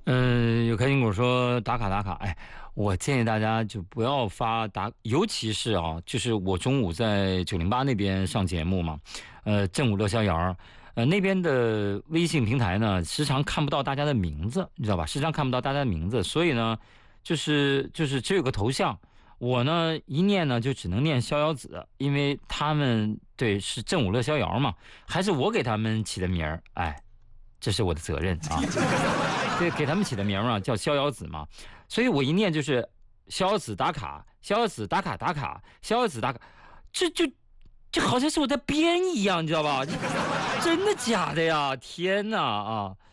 有开心果说打卡打卡，哎，我建议大家就不要发打，尤其是啊，就是我中午在908那边上节目嘛，正午乐逍遥，那边的微信平台呢，时常看不到大家的名字，你知道吧？时常看不到大家的名字，所以呢，就是只有个头像，我呢一念呢就只能念逍遥子，因为他们对是正午乐逍遥嘛，还是我给他们起的名儿，哎，这是我的责任啊。对，给他们起的名啊，叫逍遥子嘛，所以我一念就是逍遥子打卡，逍遥子打卡打卡，逍遥子打卡，这好像是我在编一样，你知道吧？真的假的呀？天哪啊！